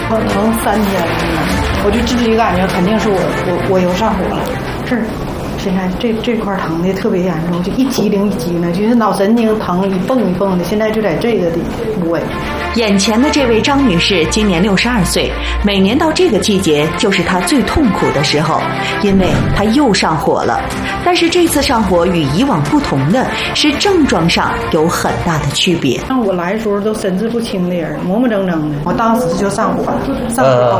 疼3天了，我就自己感觉肯定是我又上火了，是。现在这块疼的特别严重，就一激灵一激灵，就是脑神经疼一蹦一蹦的，现在就在这个部位。 眼前的这位张女士今年62岁，每年到这个季节就是她最痛苦的时候，因为她又上火了。但是这次上火与以往不同的是症状上有很大的区别。 像我来的时候都神志不清的人，磨磨蹭蹭的，我当时就上火了，上火